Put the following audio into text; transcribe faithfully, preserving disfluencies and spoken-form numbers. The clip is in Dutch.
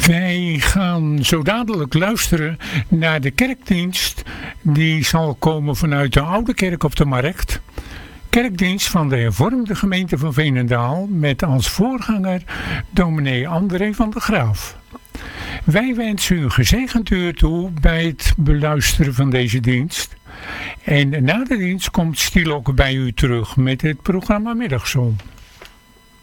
Wij gaan zo dadelijk luisteren naar de kerkdienst. Die zal komen vanuit de Oude Kerk op de Markt. Kerkdienst van de hervormde gemeente van Veenendaal met als voorganger dominee André van der Graaf. Wij wensen u een gezegend uur toe bij het beluisteren van deze dienst. En na de dienst komt Stiel ook bij u terug met het programma Middagzon.